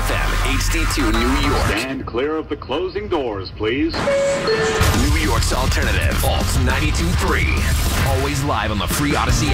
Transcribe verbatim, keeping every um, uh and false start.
F M, H D two New York. Stand clear of the closing doors, please. New York's alternative, Alt ninety-two point three. Always live on the free Odyssey